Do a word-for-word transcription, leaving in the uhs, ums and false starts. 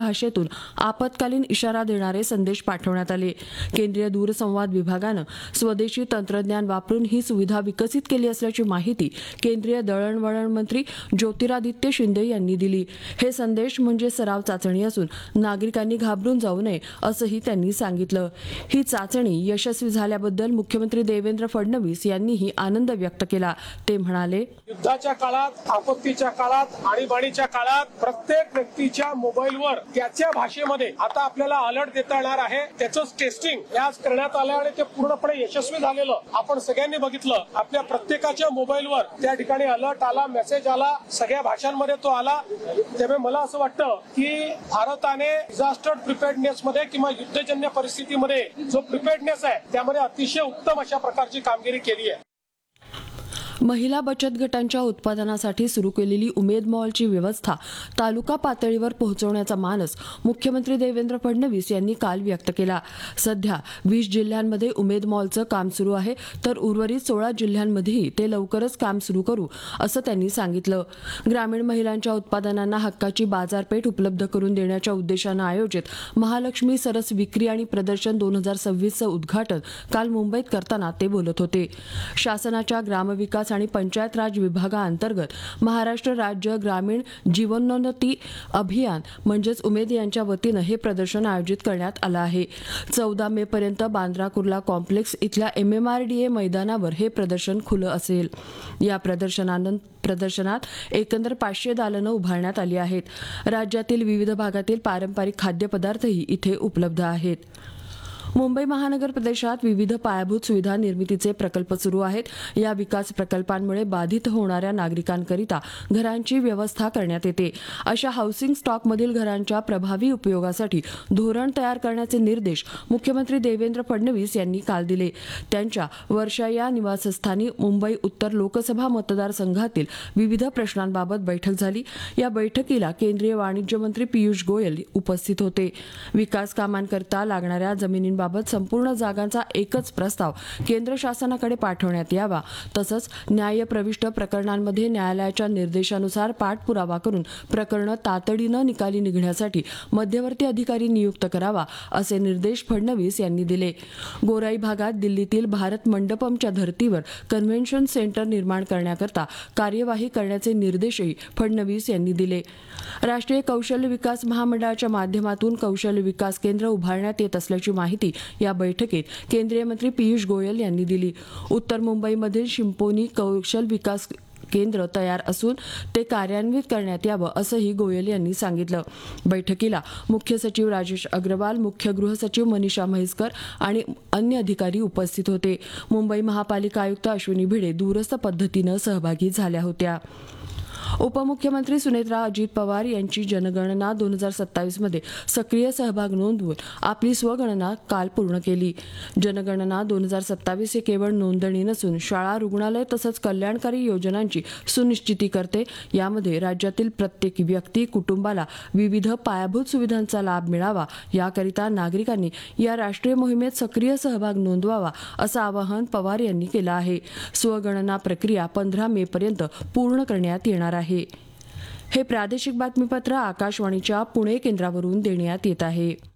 भाषेतून आपत्कालीन इशारा देणारे संदेश पाठवण्यात आले. केंद्रीय दूरसंवाद विभागानं स्वदेशी तंत्रज्ञान वापरून ही सुविधा विकसित केली असल्याची माहिती केंद्रीय दळणवळण मंत्री ज्योतिरादित्य शिंदे यांनी दिली. हे संदेश म्हणजे सराव चाचणी असून नागरिकांनी घाबरून जाऊ नये असंही त्यांनी सांगितलं. ही चाचणी यशस्वी झाल्याबद्दल मुख्यमंत्री देवेंद्र फडणवीस यांनीही आनंद व्यक्त केला. ते म्हणाले, युद्धाच्या काळात, आपत्तीच्या काळात, आणीबाणीच्या काळात प्रत्येक व्यक्तीच्या मोबाईलवर त्याच्या भाषेमध्ये आता आपल्याला अलर्ट देता येणार आहे. त्याचं टेस्टिंग आज करण्यात आलं आणि ते पूर्णपणे यशस्वी झालेलं आपण सगळ्यांनी बघितलं. आपल्या प्रत्येकाच्या मोबाईलवर त्या ठिकाणी अलर्ट आला, मेसेज आला, सगळ्या भाषांमध्ये तो आला. त्यामुळे मला असं वाटतं की भारताने डिझास्टर प्रिपेअर्डनेस मध्ये किंवा युद्धजन्य परिस्थितीमध्ये जो प्रिपेअर्डनेस आहे त्यामध्ये अतिशय उत्तम अशा प्रकारची कामगिरी केली आहे. महिला बचत गटांच्या उत्पादनासाठी सुरू केलेली उमेद मॉलची व्यवस्था तालुका पातळीवर पोहोचवण्याचा मानस मुख्यमंत्री देवेंद्र फडणवीस यांनी काल व्यक्त केला. सध्या वीस जिल्ह्यांमध्ये उमेद मॉलचं काम सुरू आहे, तर उर्वरित सोळा जिल्ह्यांमध्येही ते लवकरच काम सुरू करू असं त्यांनी सांगितलं. ग्रामीण महिलांच्या उत्पादनांना हक्काची बाजारपेठ उपलब्ध करून देण्याच्या उद्देशानं आयोजित महालक्ष्मी सरस विक्री आणि प्रदर्शन दोन हजार सव्वीसचं उद्घाटन काल मुंबईत करताना ते बोलत होते. शासनाच्या ग्रामविकास आणि पंचायत राज विभागाअंतर्गत महाराष्ट्र राज्य ग्रामीण जीवनोन्नती अभियान म्हणजेच उमेद यांच्या वतीनं हे प्रदर्शन आयोजित करण्यात आलं आहे. चौदा मे पर्यंत बांद्रा कुर्ला कॉम्प्लेक्स इथल्या M M R D A मैदानावर हे प्रदर्शन खुलं असेल. या प्रदर्शनानंतर प्रदर्शनात एकंदर पाचशे दालनं उभारण्यात आली आहेत. राज्यातील विविध भागातील पारंपरिक खाद्यपदार्थही इथे उपलब्ध आहेत. मुंबई महानगर प्रदेशात विविध पायाभूत सुविधा निर्मितीचे प्रकल्प सुरू आहेत. या विकास प्रकल्पांमुळे बाधित होणाऱ्या नागरिकांकरिता घरांची व्यवस्था करण्यात येते. अशा हाऊसिंग स्टॉकमधील घरांच्या प्रभावी उपयोगासाठी धोरण तयार करण्याचे निर्देश मुख्यमंत्री देवेंद्र फडणवीस यांनी काल दिले. त्यांच्या वर्षा या निवासस्थानी मुंबई उत्तर लोकसभा मतदारसंघातील विविध प्रश्नांबाबत बैठक झाली. या बैठकीला केंद्रीय वाणिज्य मंत्री पियुष गोयल उपस्थित होते. विकास कामांकरिता लागणाऱ्या जमिनी बाबत संपूर्ण जागांचा एकच प्रस्ताव केंद्र शासनाकडे पाठवण्यात यावा, तसंच न्यायप्रविष्ट प्रकरणांमध्ये न्यायालयाच्या निर्देशानुसार पाठपुरावा करून प्रकरणं तातडीनं निकाली निघण्यासाठी मध्यवर्ती अधिकारी नियुक्त करावा असे निर्देश फडणवीस यांनी दिले. गोराई भागात दिल्लीतील भारत मंडपमच्या धर्तीवर कन्व्हेन्शन सेंटर निर्माण करण्याकरता कार्यवाही करण्याचे निर्देशही फडणवीस यांनी दिले. राष्ट्रीय कौशल्य विकास महामंडळाच्या माध्यमातून कौशल्य विकास केंद्र उभारण्यात येत असल्याची माहिती या बैठकीत केंद्रीय मंत्री पियुष गोयल यांनी दिली. उत्तर मुंबईमधील शिंपोनी कौशल विकास केंद्र तयार असून ते कार्यान्वित करण्यात यावं असंही गोयल यांनी सांगितलं. बैठकीला मुख्य सचिव राजेश अग्रवाल, मुख्य गृह सचिव मनीषा म्हैसकर आणि अन्य अधिकारी उपस्थित होते. मुंबई महापालिका आयुक्त अश्विनी भिडे दूरस्थ पद्धतीनं सहभागी झाल्या होत्या. उपमुख्यमंत्री सुनेत्रा अजित पवार यांची जनगणना दोन हजार सत्तावीस मध्ये सक्रिय सहभाग नोंदवून आपली स्वगणना काल पूर्ण केली. जनगणना दोन हजार सत्तावीस हे केवळ नोंदणी नसून शाळा, रुग्णालय तसंच कल्याणकारी योजनांची सुनिश्चिती करते. यामध्ये राज्यातील प्रत्येक व्यक्ती, कुटुंबाला विविध पायाभूत सुविधांचा लाभ मिळावा याकरिता नागरिकांनी या राष्ट्रीय मोहिमेत सक्रिय सहभाग नोंदवावा असं आवाहन पवार यांनी केलं आहे. स्वगणना प्रक्रिया पंधरा मे पर्यंत पूर्ण करण्यात येणार आहे. हे प्रादेशिक बातमीपत्र आकाशवाणीच्या पुणे केंद्रावरून देण्यात येत आहे.